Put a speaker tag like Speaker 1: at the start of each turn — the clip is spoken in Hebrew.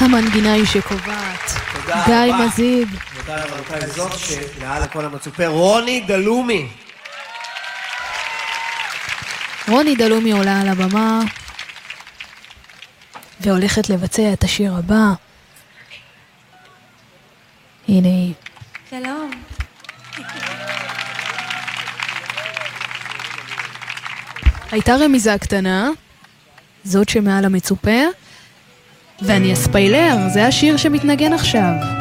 Speaker 1: המנגינה היא שקובעת. גיא מזיג.
Speaker 2: תודה למלכה הזאת שמעל הכל המצופה, רוני דלומי.
Speaker 1: רוני דלומי עולה על הבמה והולכת לבצע את השיר הבא. הנה היא.
Speaker 3: שלום.
Speaker 1: הייתה רמיזה קטנה, זאת שמעל המצופה, ואני אספיילר, זה השיר שמתנגן עכשיו.